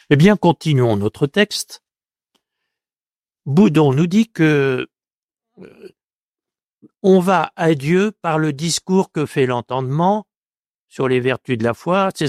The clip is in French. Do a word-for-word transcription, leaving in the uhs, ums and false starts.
Eh bien, continuons notre texte. Boudon nous dit que euh, on va à Dieu par le discours que fait l'entendement sur les vertus de la foi. C'est